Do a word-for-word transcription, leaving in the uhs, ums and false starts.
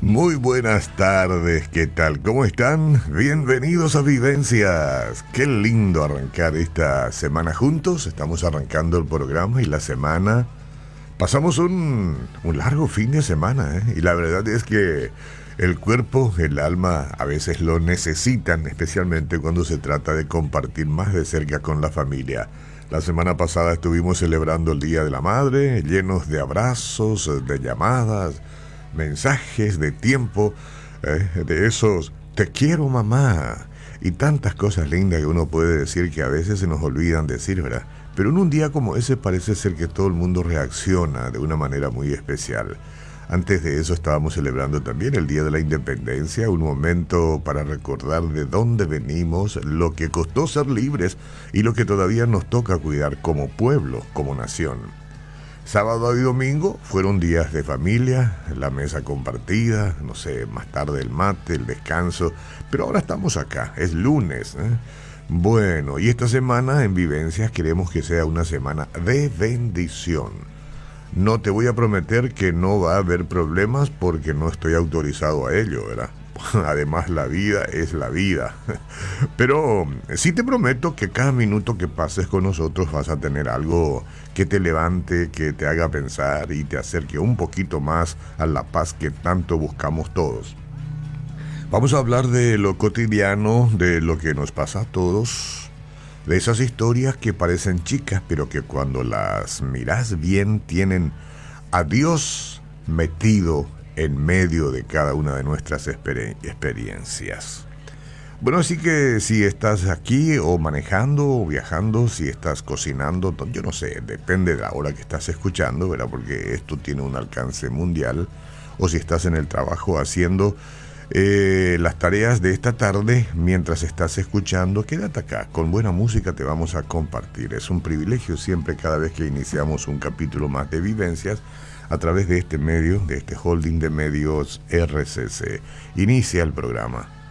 Muy buenas tardes, ¿qué tal? ¿Cómo están? Bienvenidos a Vivencias. Qué lindo arrancar esta semana juntos. Estamos arrancando el programa y la semana... Pasamos un, un largo fin de semana, ¿eh? Y la verdad es que el cuerpo, el alma, a veces lo necesitan, especialmente cuando se trata de compartir más de cerca con la familia. La semana pasada estuvimos celebrando el Día de la Madre, llenos de abrazos, de llamadas, mensajes, de tiempo, eh, de esos "te quiero, mamá", y tantas cosas lindas que uno puede decir que a veces se nos olvidan decir, ¿verdad? Pero en un día como ese parece ser que todo el mundo reacciona de una manera muy especial. Antes de eso estábamos celebrando también el Día de la Independencia, un momento para recordar de dónde venimos, lo que costó ser libres y lo que todavía nos toca cuidar como pueblo, como nación. Sábado y domingo fueron días de familia, la mesa compartida, no sé, más tarde el mate, el descanso, pero ahora estamos acá, es lunes, ¿eh? Bueno, y esta semana en Vivencias queremos que sea una semana de bendición. No te voy a prometer que no va a haber problemas porque no estoy autorizado a ello, ¿verdad? Además, la vida es la vida. Pero sí te prometo que cada minuto que pases con nosotros vas a tener algo que te levante, que te haga pensar y te acerque un poquito más a la paz que tanto buscamos todos. Vamos a hablar de lo cotidiano, de lo que nos pasa a todos, de esas historias que parecen chicas, pero que cuando las miras bien tienen a Dios metido en medio de cada una de nuestras exper- experiencias. Bueno, así que si estás aquí o manejando o viajando, si estás cocinando, yo no sé, depende de la hora que estás escuchando, ¿verdad? Porque esto tiene un alcance mundial. O si estás en el trabajo haciendo eh, las tareas de esta tarde, mientras estás escuchando, quédate acá, con buena música te vamos a compartir. Es un privilegio siempre cada vez que iniciamos un capítulo más de Vivencias a través de este medio, de este holding de medios R C C. Inicia el programa.